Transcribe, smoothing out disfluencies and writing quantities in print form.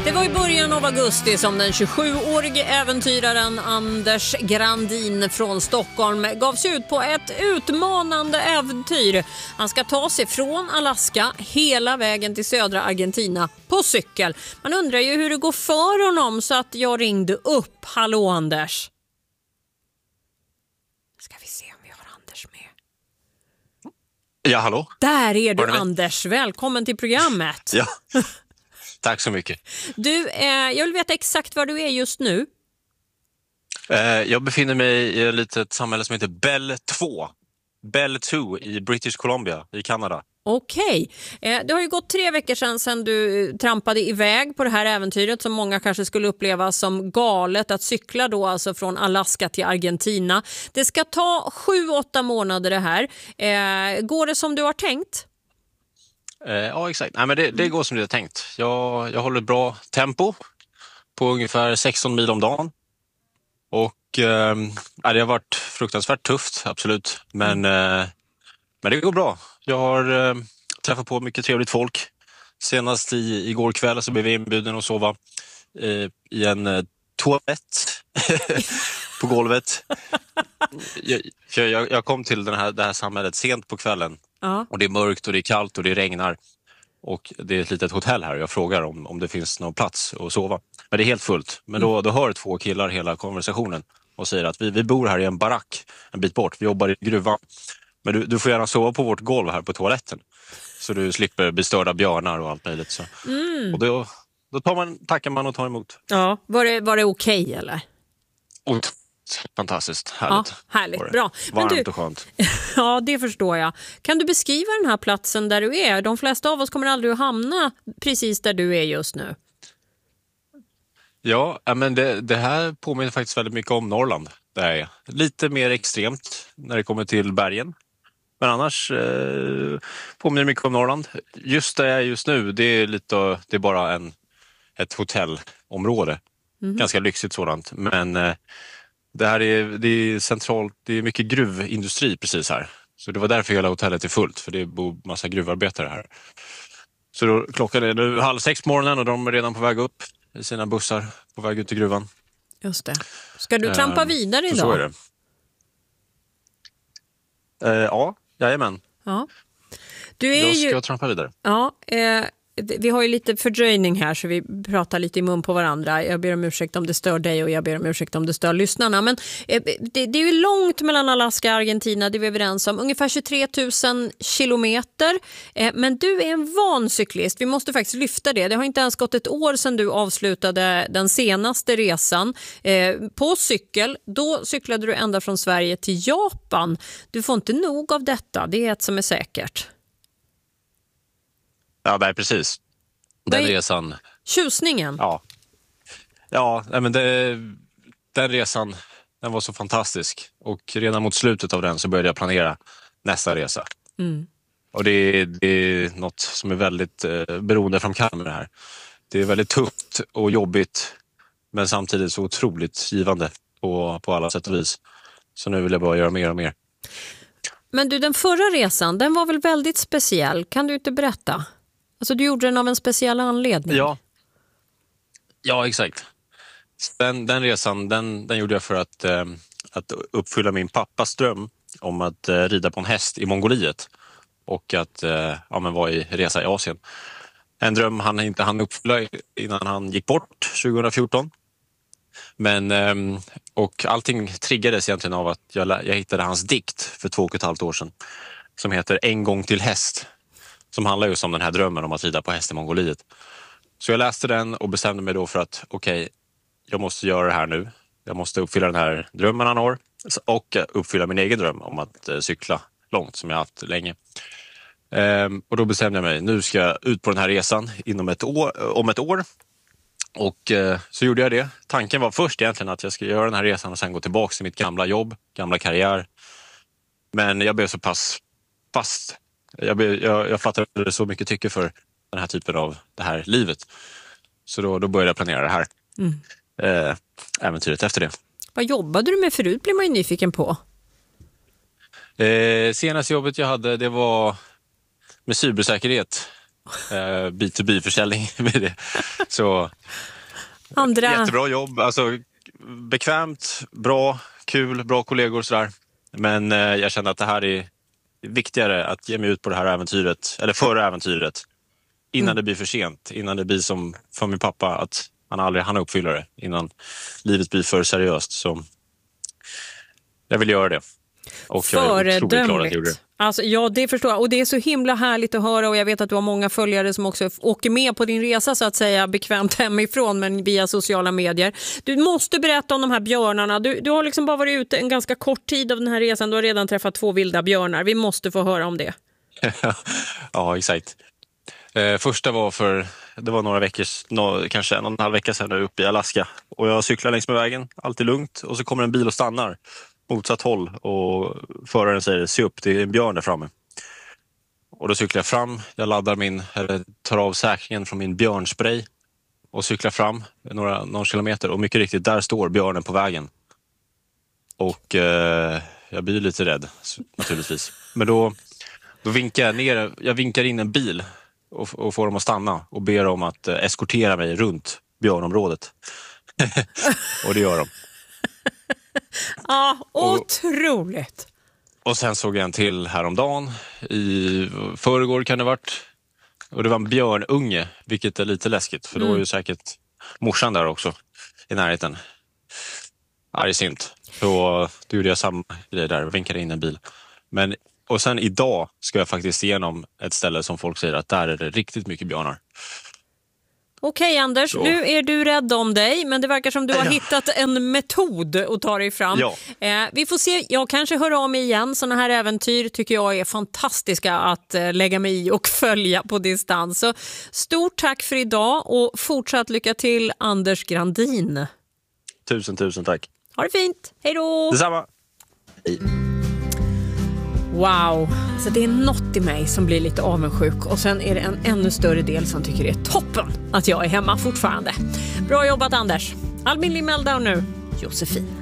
Det var i början av augusti som den 27-årige äventyraren Anders Grandin från Stockholm gav sig ut på ett utmanande äventyr. Han ska ta sig från Alaska hela vägen till södra Argentina på cykel. Man undrar ju hur det går för honom, så att jag ringde upp. Hallå Anders. Ska vi se om vi har Anders med. Ja, hallå. Där är du Anders. Välkommen till programmet. Ja. Tack så mycket. Du, jag vill veta exakt var du är just nu. Jag befinner mig i ett litet samhälle som heter Belle 2. Belle 2 i British Columbia i Kanada. Okej. Det har ju gått 3 veckor sedan du trampade iväg på det här äventyret som många kanske skulle uppleva som galet, att cykla då alltså från Alaska till Argentina. Det ska ta 7-8 månader det här. Går det som du har tänkt? Ja, exakt. Nej, men det går som det är tänkt. Jag håller ett bra tempo på ungefär 16 mil om dagen. Och det har varit fruktansvärt tufft, absolut. Men det går bra. Jag har träffat på mycket trevligt folk. Senast igår kväll så blev vi inbjuden att sova i en toalett på golvet. Jag kom till det här samhället sent på kvällen. Ja. Och det är mörkt och det är kallt och det regnar. Och det är ett litet hotell här. Jag frågar om det finns någon plats att sova. Men det är helt fullt. Men då hör 2 killar hela konversationen och säger att vi bor här i en barack en bit bort. Vi jobbar i gruvan. Men du får gärna sova på vårt golv här på toaletten. Så du slipper bestörda björnar och allt möjligt. Så. Och då tackar man och tar emot. Ja, var det okej eller? Fantastiskt, härligt. Ja, härligt, bra. Varmt och skönt. Ja, det förstår jag. Kan du beskriva den här platsen där du är? De flesta av oss kommer aldrig att hamna precis där du är just nu. Ja, men det här påminner faktiskt väldigt mycket om Norrland. Det är lite mer extremt när det kommer till bergen. Men annars påminner det mycket om Norrland. Just där jag är just nu, det är bara ett hotellområde. Ganska lyxigt sådant. Men det här är centralt, det är mycket gruvindustri precis här. Så det var därför hela hotellet är fullt, för det bor massa gruvarbetare här. Så då, klockan är nu 5:30 på morgonen och de är redan på väg upp i sina bussar på väg ut till gruvan. Just det. Ska du trampa vidare idag? Så är det. Ja, jajamän. Ja. Jag ska trampa vidare. Ja, vi har ju lite fördröjning här så vi pratar lite i mun på varandra. Jag ber om ursäkt om det stör dig och jag ber om ursäkt om det stör lyssnarna. Men det är ju långt mellan Alaska och Argentina, det är vi överens om. Ungefär 23 000 kilometer. Men du är en van cyklist. Vi måste faktiskt lyfta det. Det har inte ens gått ett år sedan du avslutade den senaste resan på cykel. Då cyklade du ända från Sverige till Japan. Du får inte nog av detta, det är ett som är säkert. Ja, nej, precis. Den resan. Tjusningen. Ja, men den resan, den var så fantastisk. Och redan mot slutet av den så började jag planera nästa resa. Och det är något som är väldigt beroendeframkallande med det här. Det är väldigt tufft och jobbigt, men samtidigt så otroligt givande på alla sätt och vis. Så nu vill jag bara göra mer och mer. Men du, den förra resan, den var väl väldigt speciell. Kan du inte berätta? Alltså du gjorde den av en speciell anledning. Ja, exakt. Den resan den gjorde jag för att uppfylla min pappas dröm om att rida på en häst i Mongoliet. Och att vara i resa i Asien. En dröm han inte hann uppfylla innan han gick bort 2014. Men, och allting triggades egentligen av att jag hittade hans dikt för 2,5 år sedan. Som heter En gång till häst. Som handlar just om den här drömmen om att rida på häst i Mongoliet. Så jag läste den och bestämde mig då för att jag måste göra det här nu. Jag måste uppfylla den här drömmen han har. Och uppfylla min egen dröm om att cykla långt som jag haft länge. Och då bestämde jag mig, nu ska jag ut på den här resan om ett år. Och så gjorde jag det. Tanken var först egentligen att jag skulle göra den här resan och sen gå tillbaka till mitt gamla jobb, gamla karriär. Men jag blev så pass fast. Jag fattade så mycket tycke för den här typen av det här livet. Så då började jag planera det här äventyret efter det. Vad jobbade du med förut, blir man ju nyfiken på. Senaste jobbet jag hade, det var med cybersäkerhet. B2B-försäljning med det. Så jättebra jobb, alltså bekvämt, bra, kul, bra kollegor sådär. Men jag kände att det här är viktigare att ge mig ut på det här äventyret, eller förra äventyret, innan det blir för sent, innan det blir som för min pappa att han aldrig hann uppfylla det, innan livet blir för seriöst. Så jag vill göra det. Och jag är otroligt glad att jag gjorde det. Alltså, ja, det förstår jag. Och det är så himla härligt att höra, och jag vet att du har många följare som också åker med på din resa så att säga bekvämt hemifrån, men via sociala medier. Du måste berätta om de här björnarna. Du har liksom bara varit ute en ganska kort tid av den här resan. Du har redan träffat 2 vilda björnar. Vi måste få höra om det. Ja, exakt. Första det var några veckor, kanske 1,5 vecka sedan uppe i Alaska. Och jag cyklar längs med vägen, alltid lugnt. Och så kommer en bil och stannar motsatt håll. Och föraren säger, se upp, det är en björn där framme. Och då cyklar jag fram, jag tar av säkringen från min björnspray. Och cyklar fram några kilometer. Och mycket riktigt, där står björnen på vägen. Och jag blir lite rädd, naturligtvis. Men då vinkar jag ner, jag vinkar in en bil. Och får dem att stanna och ber dem att eskortera mig runt björnområdet. Och det gör de. Ja, otroligt. Och sen såg jag en till häromdagen. I förrgår kan det varit. Och det var en björnunge, vilket är lite läskigt. För då är ju säkert morsan där också i närheten. Argsint. Så då gjorde jag samma grej där och vinkade in en bil. Och sen idag ska jag faktiskt igenom ett ställe som folk säger att där är det riktigt mycket björnar. Okej, Anders, nu är du rädd om dig, men det verkar som du har hittat en metod att ta dig fram. Ja. Vi får se, jag kanske hör av mig igen. Såna här äventyr tycker jag är fantastiska att lägga mig i och följa på distans. Så stort tack för idag och fortsatt lycka till, Anders Grandin. Tusen tack. Ha det fint, hej då! Detsamma. Hej. Wow, så det är något i mig som blir lite avundsjuk, och sen är det en ännu större del som tycker det är toppen att jag är hemma fortfarande. Bra jobbat, Anders. Albin Lee Meldau nu, Josefin.